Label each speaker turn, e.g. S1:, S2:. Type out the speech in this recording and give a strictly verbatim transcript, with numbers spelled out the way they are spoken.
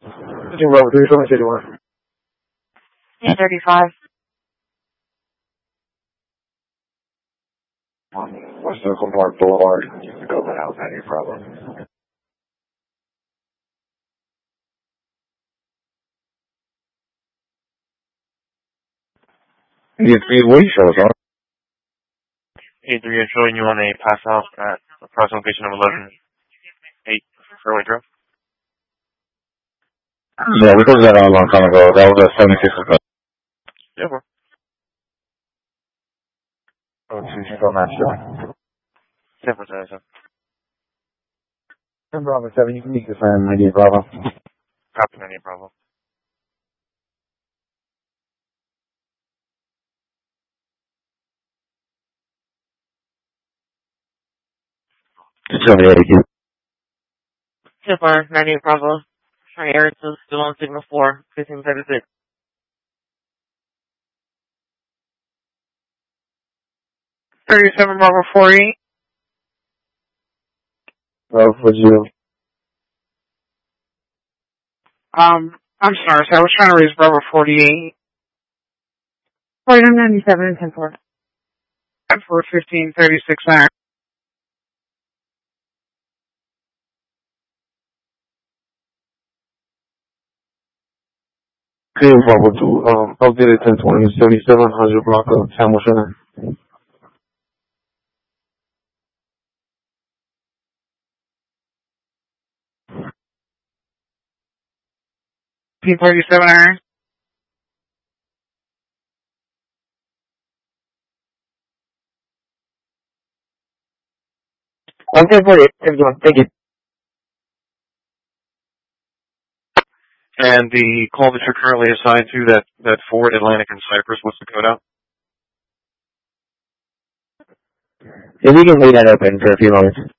S1: Switching Bravo three, show me city one.
S2: eight thirty-five.
S1: West Circle Park Boulevard. Go to house, any problem. eight three, what you show us on?
S3: eight three is showing you on a pass out at approximate location of eleven eight Fairway Drive.
S1: Yeah, we closed that out a long time ago. That was a seventy-six.
S3: Yeah, bro.
S1: Oh, two, you go match that.
S3: ten percent, sir.
S1: ten Bravo seven, you can meet the fan, ninety-eight Bravo.
S3: Copy, ninety-eight Bravo.
S1: seventy-eight.
S2: Tipper, ninety-eight Bravo. Try air is still on signal four, fifteen thirty-six. thirty-seven Bravo forty.
S1: Bravo for you.
S2: Um, I'm sorry, so I was trying to raise Bravo forty-eight. forty-nine ninety-seven and ten four. ten four, fifteen thirty-six iron.
S1: Okay, Bravo two, um, updated ten twenty, seventy-seven hundred block of Hamilton.
S2: fifteen thirty-seven iron.
S1: Okay, for it. Thank you.
S3: And the call that you're currently assigned to, that, that Ford, Atlantic, and Cypress, what's the code out?
S1: If we can leave that open for a few moments.